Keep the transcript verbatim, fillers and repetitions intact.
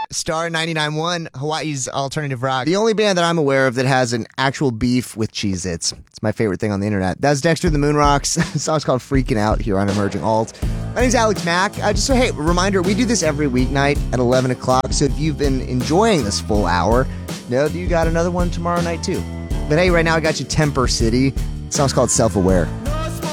Star ninety-nine point one, Hawaii's alternative rock. The only band that I'm aware of that has an actual beef with Cheez-Its. It's my favorite thing on the internet. That's Dexter and the Moon Rocks. The song's called Freaking Out here on Emerging Alt. My name's Alex Mack. Uh, just so, hey, reminder, we do this every weeknight at eleven o'clock. So if you've been enjoying this full hour, know that you got another one tomorrow night too. But hey, right now I got you Temper City. The song's called Self-Aware.